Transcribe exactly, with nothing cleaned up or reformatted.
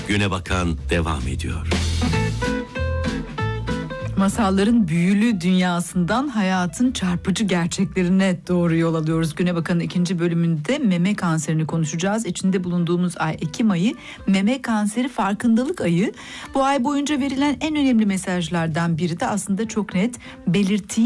Güne Bakan devam ediyor. Masalların büyülü dünyasından hayatın çarpıcı gerçeklerine doğru yol alıyoruz. Güne Bakan'ın ikinci bölümünde meme kanserini konuşacağız. İçinde bulunduğumuz ay Ekim ayı meme kanseri farkındalık ayı. Bu ay boyunca verilen en önemli mesajlardan biri de aslında çok net belirtiyi